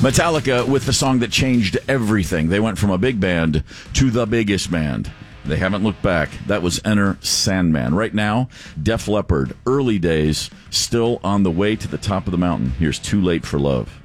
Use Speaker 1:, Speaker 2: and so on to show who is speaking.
Speaker 1: Metallica with the song that changed everything. They went from a big band to the biggest band. They haven't looked back. That was Enter Sandman. Right now, Def Leppard, early days, still on the way to the top of the mountain. Here's Too Late for Love.